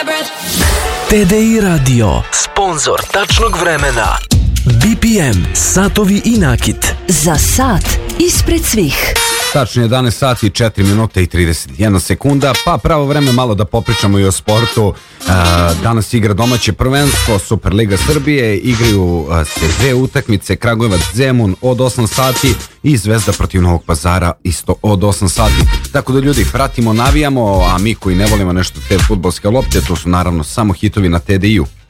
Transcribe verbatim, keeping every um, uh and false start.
T D I Radio, sponzor tačnog vremena. B P M, satovi i nakit. Za sat ispred svih. Tačno jedanaest sati, četiri minute i trideset jedna sekunda, pa pravo vreme malo da popričamo i o sportu. Danas igra domaće prvenstvo, Superliga Srbije, igraju se dve utakmice, Kragujevac-Zemun od osam sati i Zvezda protiv Novog Pazara isto od osam sati. Tako da ljudi, pratimo, navijamo, a mi koji ne volimo nešto te fudbalske lopte, to su naravno samo hitovi na T D I-u.